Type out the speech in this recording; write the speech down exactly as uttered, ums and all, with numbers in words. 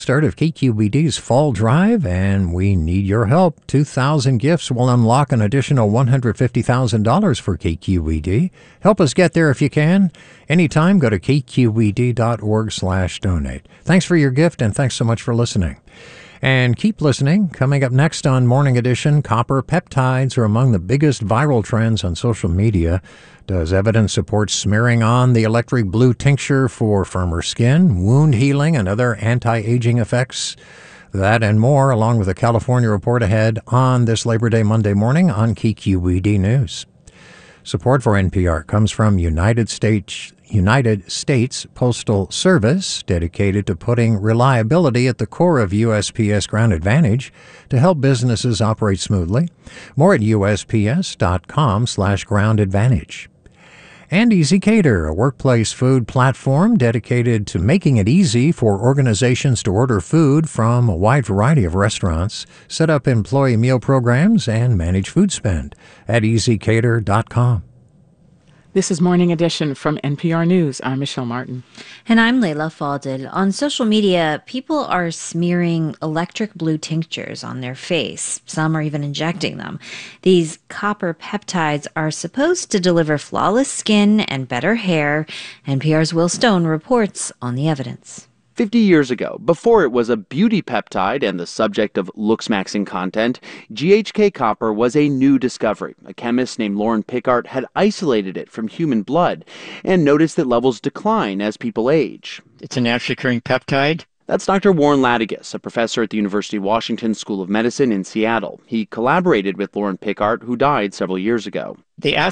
Start of K Q B D's Fall Drive, and we need your help. two thousand gifts will unlock an additional one hundred fifty thousand dollars for K Q B D. Help us get there if you can. Anytime, go to k q b d dot org slash donate. Thanks for your gift, and thanks so much for listening. And keep listening. Coming up next on Morning Edition, copper peptides are among the biggest viral trends on social media. Does evidence support smearing on the electric blue tincture for firmer skin, wound healing, and other anti-aging effects? That and more, along with a California report ahead on this Labor Day Monday morning on K Q B D News. Support for N P R comes from United States United States Postal Service, dedicated to putting reliability at the core of U S P S Ground Advantage to help businesses operate smoothly. More at U S P S dot com slash ground advantage. And ezCater, a workplace food platform dedicated to making it easy for organizations to order food from a wide variety of restaurants, set up employee meal programs, and manage food spend at e z cater dot com. This is Morning Edition from N P R News. I'm Michelle Martin. And I'm Leila Fadel. On social media, people are smearing electric blue tinctures on their face. Some are even injecting them. These copper peptides are supposed to deliver flawless skin and better hair. N P R's Will Stone reports on the evidence. Fifty years ago, before it was a beauty peptide and the subject of looks-maxing content, G H K copper was a new discovery. A chemist named Lauren Pickart had isolated it from human blood and noticed that levels decline as people age. It's a naturally occurring peptide. That's Doctor Warren Latigas, a professor at the University of Washington School of Medicine in Seattle. He collaborated with Lauren Pickart, who died several years ago. They